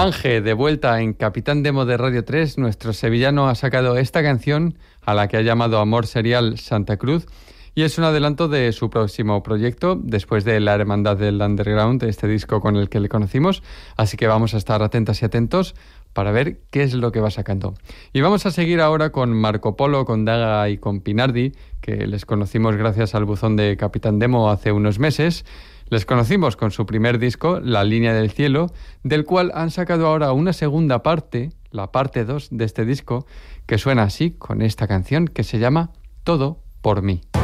Ángel, de vuelta en Capitán Demo de Radio 3, nuestro sevillano ha sacado esta canción a la que ha llamado Amor Serial Santa Cruz y es un adelanto de su próximo proyecto después de La Hermandad del Underground, este disco con el que le conocimos, así que vamos a estar atentas y atentos para ver qué es lo que va sacando. Y vamos a seguir ahora con Marco Polo, con Daga y con Pinardi, que les conocimos gracias al buzón de Capitán Demo hace unos meses. Les conocimos con su primer disco, La Línea del Cielo, del cual han sacado ahora una segunda parte, la parte 2 de este disco, que suena así, con esta canción que se llama Todo por mí.